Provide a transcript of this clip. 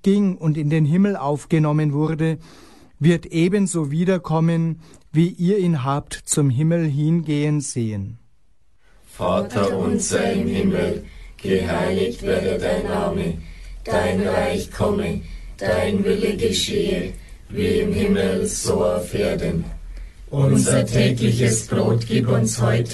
ging und in den Himmel aufgenommen wurde, wird ebenso wiederkommen, wie ihr ihn habt zum Himmel hingehen sehen. Vater unser im Himmel, geheiligt werde dein Name, dein Reich komme, dein Wille geschehe, wie im Himmel, so auf Erden. Unser tägliches Brot gib uns heute